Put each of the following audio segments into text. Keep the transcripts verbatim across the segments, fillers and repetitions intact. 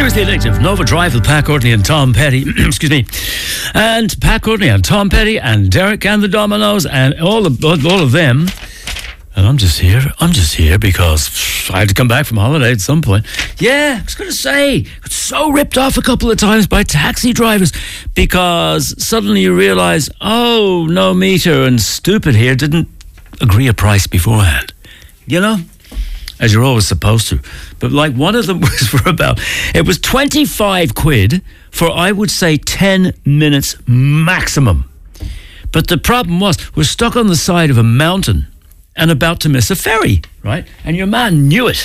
Seriously Addictive, Nova Drive with Pat Courtney and Tom Petty. Excuse me. And Pat Courtney and Tom Petty and Derek and the Dominoes and all of, all of them. And I'm just here. I'm just here because I had to come back from holiday at some point. Yeah, I was going to say, I got so ripped off a couple of times by taxi drivers because suddenly you realise, oh, no meter and stupid here didn't agree a price beforehand. You know? As you're always supposed to. But like one of them was for about, it was twenty-five quid for, I would say, ten minutes maximum. But the problem was, we're stuck on the side of a mountain and about to miss a ferry, right? And your man knew it.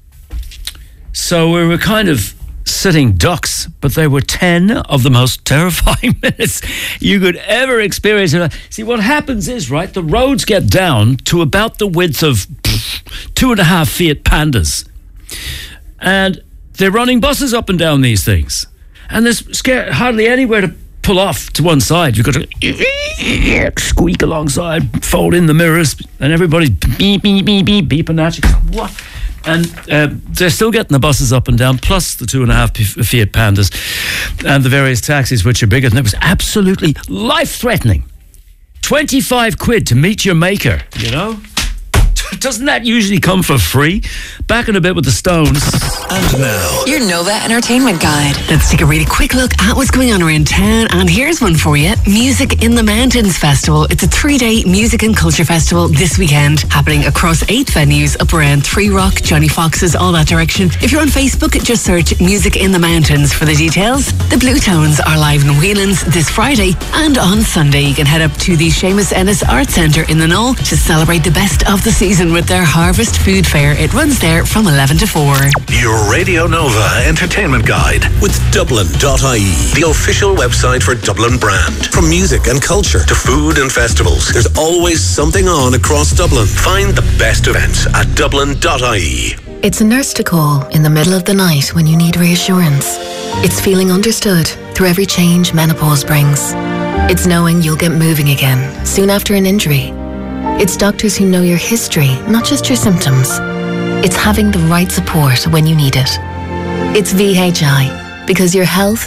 So we were kind of sitting ducks, but they were ten of the most terrifying minutes you could ever experience. See, what happens is, right, the roads get down to about the width of pff, two and a half Fiat Pandas. And they're running buses up and down these things. And there's scare- hardly anywhere to pull off to one side. You've got to squeak alongside, fold in the mirrors, and everybody's beep, beep, beep, beep, beeping at you. What? And uh, they're still getting the buses up and down, plus the two and a half Fiat Pandas and the various taxis, which are bigger. And it was absolutely life-threatening. twenty-five quid to meet your maker, you know? Doesn't that usually come for free? Back in a bit with the Stones. And now, your Nova Entertainment Guide. Let's take a really quick look at what's going on around town. And here's one for you. Music in the Mountains Festival. It's a three-day music and culture festival this weekend, happening across eight venues up around Three Rock, Johnny Fox's, all that direction. If you're on Facebook, just search Music in the Mountains for the details. The Blue Tones are live in Whelan's this Friday. And on Sunday, you can head up to the Seamus Ennis Arts Centre in the Knoll to celebrate the best of the season with their Harvest Food Fair. It runs there from eleven to four. Your Radio Nova Entertainment Guide with Dublin dot I E, the official website for Dublin Brand. From music and culture to food and festivals, there's always something on across Dublin. Find the best events at Dublin dot I E. It's a nurse to call in the middle of the night when you need reassurance. It's feeling understood through every change menopause brings. It's knowing you'll get moving again soon after an injury. It's doctors who know your history, not just your symptoms. It's having the right support when you need it. It's V H I, because your health